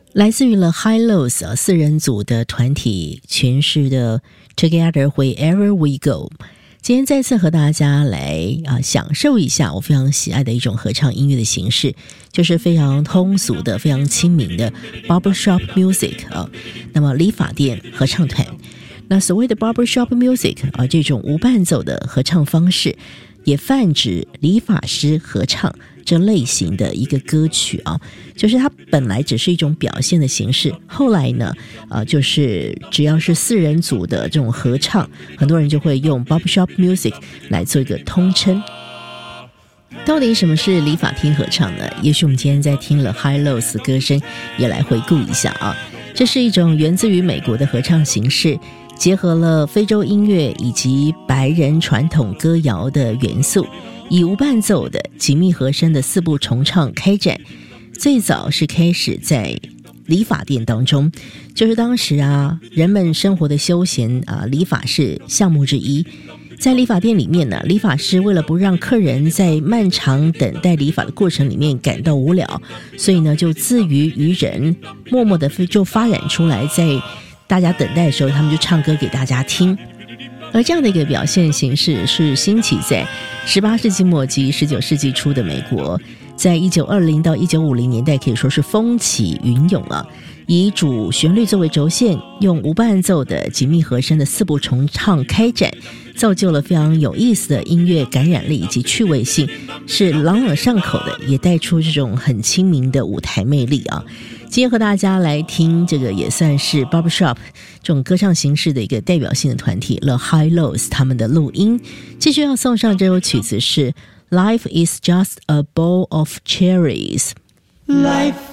来自于了 High Lows 四人组的团体诠释的 Together Wherever We Go。今天再次和大家来享受一下我非常喜爱的一种合唱音乐的形式，就是非常通俗的、非常亲民的 Barbershop Music 那么理发店合唱团。那所谓的 Barbershop Music 这种无伴奏的合唱方式，也泛指理发师合唱这类型的一个歌曲就是它本来只是一种表现的形式，后来呢就是只要是四人组的这种合唱，很多人就会用 Barbershop Music 来做一个通称。到底什么是理发厅合唱呢？也许我们今天在听了 High Lows 歌声也来回顾一下这是一种源自于美国的合唱形式，结合了非洲音乐以及白人传统歌谣的元素，以无伴奏的紧密和声的四部重唱开展。最早是开始在理发店当中，就是当时人们生活的休闲理发是项目之一。在理发店里面呢，理发师为了不让客人在漫长等待理发的过程里面感到无聊，所以呢就自娱于人，默默的就发展出来，在大家等待的时候他们就唱歌给大家听。而这样的一个表现形式是兴起在18世纪末及19世纪初的美国，在1920到1950年代可以说是风起云涌以主旋律作为轴线，用无伴奏的紧密和声的四部重唱开展，造就了非常有意思的音乐感染力以及趣味性，是朗朗上口的，也带出这种很亲民的舞台魅力今天和大家来听这个也算是 Barbershop 这种歌唱形式的一个代表性的团体 The High Lows 他们的录音。继续要送上这首曲子是 Life is just a bowl of cherries。 Life